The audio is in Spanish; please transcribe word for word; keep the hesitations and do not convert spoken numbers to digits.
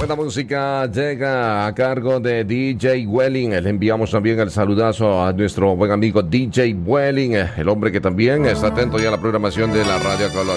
tremenda música llega a cargo de D J Welling. Le enviamos también el saludazo a nuestro buen amigo D J Welling, el hombre que también está atento ya a la programación de la Radio Color.